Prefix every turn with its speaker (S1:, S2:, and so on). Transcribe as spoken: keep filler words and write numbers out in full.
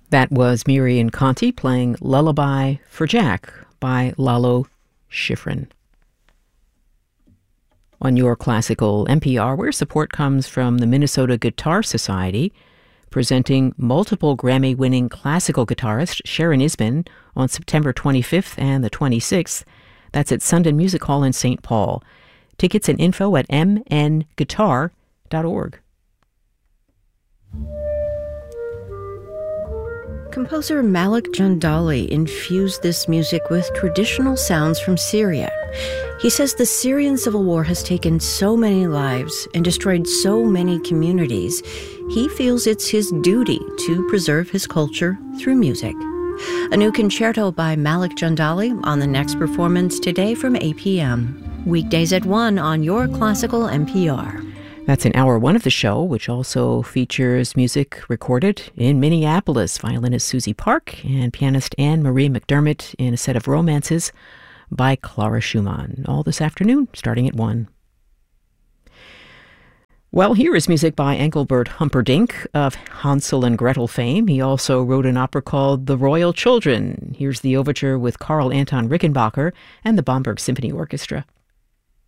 S1: That was Miriam Conti playing Lullaby for Jack by Lalo Schifrin. On Your Classical N P R, where support comes from the Minnesota Guitar Society, presenting multiple Grammy-winning classical guitarist Sharon Isbin on September twenty-fifth and the twenty-sixth. That's at Sundin Music Hall in Saint Paul. Tickets and info at m n guitar dot org.
S2: Composer Malik Jandali infused this music with traditional sounds from Syria. He says the Syrian civil war has taken so many lives and destroyed so many communities. He feels it's his duty to preserve his culture through music. A new concerto by Malik Jandali on the next performance today from eight p.m. Weekdays at one on Your Classical N P R.
S1: That's in hour one of the show, which also features music recorded in Minneapolis. Violinist Susie Park and pianist Anne-Marie McDermott in a set of romances by Clara Schumann. All this afternoon, starting at one. Well, here is music by Engelbert Humperdinck of Hansel and Gretel fame. He also wrote an opera called The Royal Children. Here's the overture with Carl Anton Rickenbacker and the Bamberg Symphony Orchestra.